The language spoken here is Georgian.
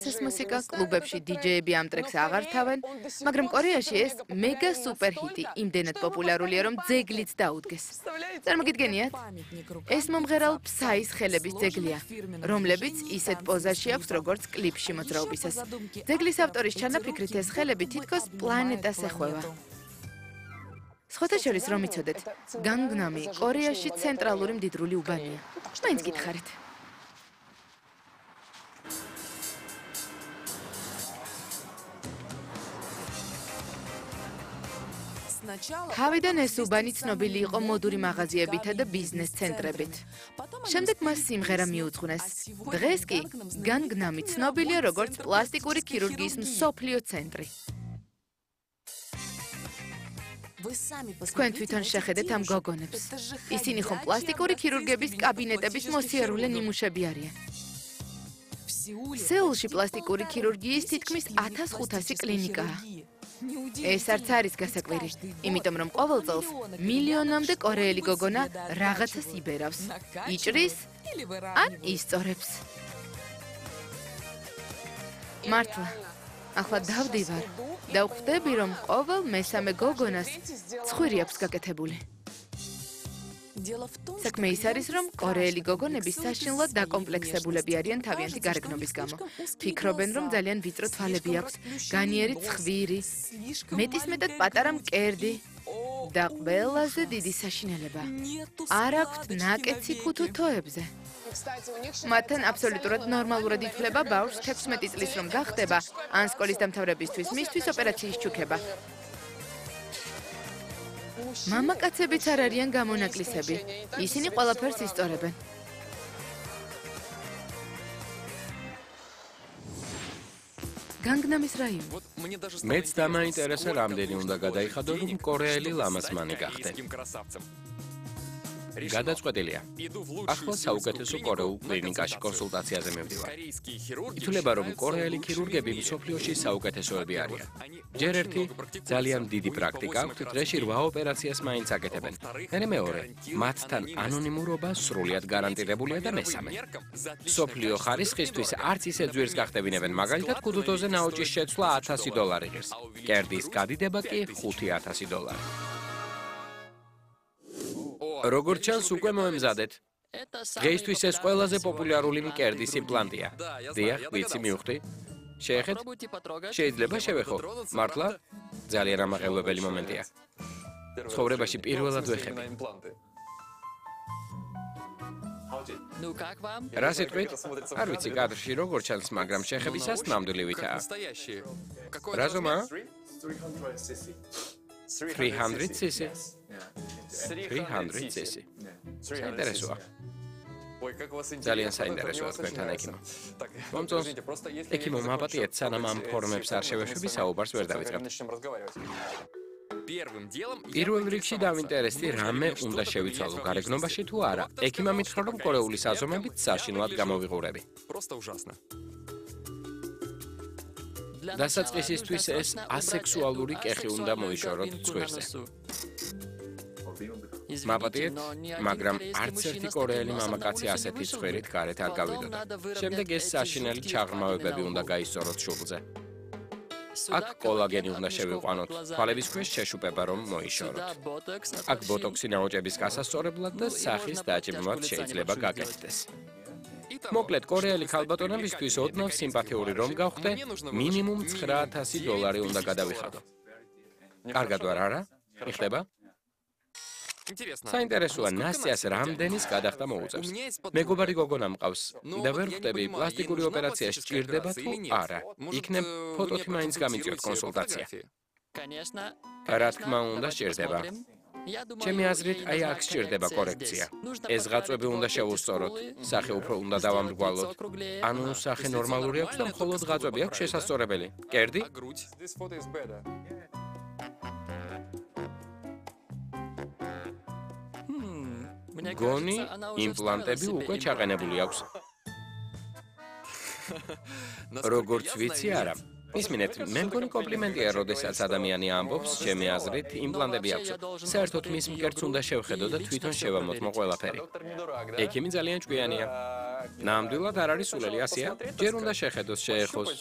ეს მუსიკა კლუბებში დიჯეები ამ ტრეკს აღარ თავენ, მაგრამ კორეაში ეს მეგა სუპერ ჰიტი, იმდენად პოპულარულია, რომ ძეგლიც დაუდგეს. წარმოგიდგენიათ? ეს მომღერალ ფსაის ხელების ძეგლია, რომლებიც ისეთ პოზაში აქვს, როგორც კლიპში მოძრაობისას. ძეგლის ავტორის ჩანაფიქრით ეს ხელები თითქოს პლანეტას ეხება. სხვათა შორის რომ იცოდეთ, განგნამი კორეაში ცენტრალური მდიდრული უბანია. მაინც გითხარით. თავიდან ეს უბანი ცნობილი იყო მოდური მაღაზიებითა და ბიზნეს ცენტრებით. შემდეგ მას სიმღერა მიუძღვნეს. დღეს კი განგნამი ცნობილია როგორც პლასტიკური ქირურგიის მსოფლიო ცენტრი. თქვენ თვითონ შეხედეთ ამ გოგონებს. ისინი ხომ პლასტიკური ქირურგების კაბინეტების მოსიარულე ნიმუშები არიან. სეულში პლასტიკური ქირურგიის თითქმის 1500 კლინიკაა. ეს არც არის გასაკვირი, იმიტომ რომ ყოველ წელს მილიონამდე კორეელი გოგონა რაღაცას იბერავს, იჭრის ან ისწორებს. მართლა, ახლა დავდივარ და ვხვდები, რომ ყოველ მესამე გოგონას ცხვირი აქვს გაკეთებული. საქმე ის არის, რომ კორეელი გოგონები საშინლად დაკომპლექსებულები არიან თავიანთი გარეგნობის გამო. ფიქრობენ, რომ ძალიან ვიწრო თვალები აქვთ, განიერი ცხვირი, მეტისმეტად პატარა მკერდი და ყველაზე დიდი საშინელება. არ აქვთ ნაკეცი ფუთუ თოებზე. მათთან აბსოლუტურად ნორმალურად ითვლება ბავშვს 16 წლის რომ გახდება, ან სკოლის დამთავრებისთვის მისთვის ოპერაციის ჩუქება. მამაკაცებიც არ არიან გამონაკლისები. ისინი ყველაფერს ისწორებენ. განგნამის რაიონი. მეც დამაინტერესა, რამდენი უნდა გადაიხადო, რომ კორეელი ლამაზმანი გახდე. გადაწყვეტილია. ახლა საუკეთესო კორეულ კლინიკაში კონსულტაციაზე მივდივარ. ითვლება, რომ კორეელი ქირურგები მსოფლიოში საუკეთესოები არიან. ჯერ ერთი ძალიან დიდი პრაქტიკა აქვთ, დღეში 8 ოპერაციას მაინც აკეთებენ. მეორე, მათთან ანონიმურობა სრულიად გარანტირებულია და მესამე. მსოფლიო ხარისხისთვის არც ისე ძვირს გახდებინებენ, მაგალითად კუდუთოზე ნაოჭის შეცვლა $1000 ღირს. კერდის გადიდება კი $5000. როგორც ჩანს, უკვე მოემზადეთ. დღეისთვის ეს ყველაზე პოპულარული მკერდის იმპლანტია. დიახ, ვიცი, მივხვდი. შეეხეთ? შეიძლება შევეხო. მართლა? ძალიან ამაღელვებელი მომენტია. ცხოვრებაში პირველად ვეხები. რა სიტყვით? არ ვიცი კადრში როგორ ჩანს, მაგრამ შეხებისას ნამდვილივითაა. რა ზომა? 300 cc. 300 cc. საინტერესოა. ძალიან საინტერესოა თქვენთან ექიმო. მომწონს, ექიმო მაპატიეთ, სანამ ამ ფორმებს არ შევეშვები, საუბარს ვერ დავიწყებთ. პირველ რიგში დავინტერესდი, რამე უნდა შევიცვალო გარეგნობაში თუ არა. ექიმა მითხრა, რომ კორეული საზომებით საშინლად გამოვიყურები. დასაწყისისთვის ეს ასექსუალური კეხი უნდა მოიშოროთ ცხვირზე. მაპატიეთ, მაგრამ არც ერთი კორეელი მამაკაცი ასეთი ცხვირით გარეთ არ გავიდოდა. შემდეგ ეს საშინელი ჩაღრმავებები უნდა გაისწოროთ შუბლზე. აქ კოლაგენი უნდა შევიყვანოთ, თვალების ქვეშ შეშუპება რომ მოიშოროთ. აქ ბოტოქსი ნაოჭების გასასწორებლად და სახის დაჭიმულად შეიძლება გაკეთდეს. მოკლედ, კორეელი ქალბატონებისთვის ოდნავ სიმპათიური რომ გავხდე, მინიმუმ $9000 უნდა გადავიხადო. კარგად ვარ, არა? იხდება? საინტერესოა, ნასიას რამდენის გადახდა მოუწევს. მეგობარი გოგონა მყავს და ვერ ხვდები, პლასტიკური ოპერაცია სჭირდება თუ არა. იქნებ ფოტოთი მაინც გამიწიოთ კონსულტაცია. რა თქმა უნდა, სჭირდება. ჩემი აზრით, აი აქ სჭირდება კორექცია. ეს ღაწვები უნდა შევუსწოროთ, სახე უფრო უნდა დავამრგვალოთ. ანუ სახე ნორმალური აქვს და მხოლოდ ღაწვები აქვს შესასწორებელი. კერდი? გონი, იმპლანტები უკვე ჩაყენებული აქვს. როგორც ვიცი, არა. ისმინეთ, მე მგონი კომპლიმენტია, როდესაც ადამიანი ამბობს, ჩემი აზრით, იმპლანტები აქვს. საერთოდ მის მკერდს უნდა შევხედო და თვითონ შევამოწმო ყველაფერი. ექიმი ძალიან ჭკვიანია. ნამდვილად არ არის სულელი, ასეა? ჯერ უნდა შეხედოს, შეეხოს.